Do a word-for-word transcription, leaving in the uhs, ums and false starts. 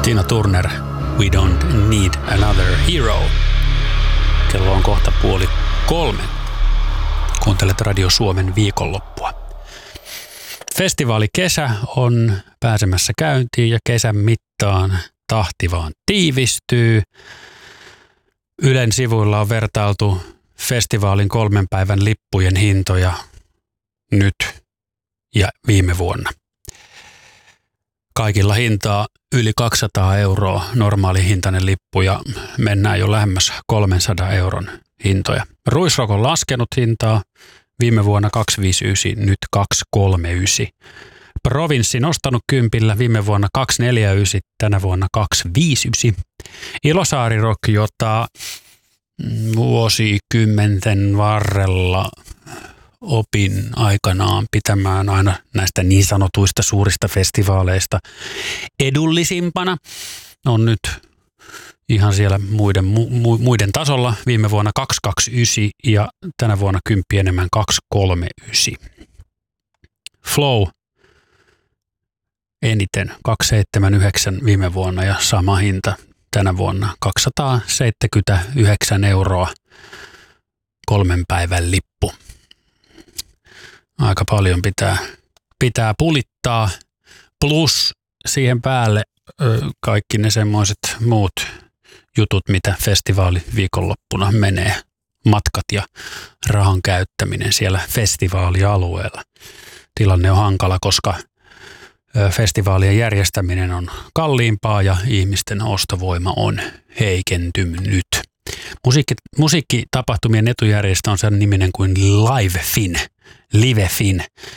Tina Turner, We Don't Need Another Hero. Kello on kohta puoli kolme. Kuuntelet Radio Suomen viikonloppua. Festivaali Kesä on pääsemässä käyntiin ja kesän mittaan tahti vaan tiivistyy. Ylen sivuilla on vertailtu festivaalin kolmen päivän lippujen hintoja nyt ja viime vuonna. Kaikilla hintaa yli kaksisataa euroa normaali hintainen lippu ja mennään jo lähemmäs kolmensadan euron hintoja. Ruisrock on laskenut hintaa viime vuonna kaksisataaviisikymmentäyhdeksän, nyt kaksisataakolmekymmentäyhdeksän. Provinssi nostanut kympillä viime vuonna kaksisataaneljäkymmentäyhdeksän, tänä vuonna kaksisataaviisikymmentäyhdeksän. Ilosaari Rock, jota vuosikymmenten varrella opin aikanaan pitämään aina näistä niin sanotuista suurista festivaaleista edullisimpana, on nyt ihan siellä muiden, mu, muiden tasolla. Viime vuonna kaksisataakaksikymmentäyhdeksän ja tänä vuonna kymppi enemmän kaksisataakolmekymmentäyhdeksän. Flow eniten kaksisataaseitsemänkymmentäyhdeksän viime vuonna ja sama hinta tänä vuonna kaksisataaseitsemänkymmentäyhdeksän euroa kolmen päivän lippu. Aika paljon pitää, pitää pulittaa, plus siihen päälle ö, kaikki ne semmoiset muut jutut, mitä festivaali viikonloppuna menee. Matkat ja rahan käyttäminen siellä festivaalialueella. Tilanne on hankala, koska ö, festivaalien järjestäminen on kalliimpaa ja ihmisten ostovoima on heikentynyt. Musiikki, musiikkitapahtumien etujärjestö on sen niminen kuin LiveFin. LiveFin.